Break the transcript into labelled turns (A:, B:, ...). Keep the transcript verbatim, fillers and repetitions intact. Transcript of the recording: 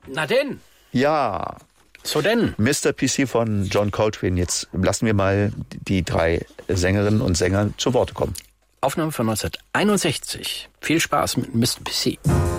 A: Na denn.
B: Ja.
A: So denn.
B: Mister P C von John Coltrane. Jetzt lassen wir mal die drei Sängerinnen und Sänger zu Wort kommen.
A: Aufnahme von neunzehnhunderteinundsechzig. Viel Spaß mit Mister P C.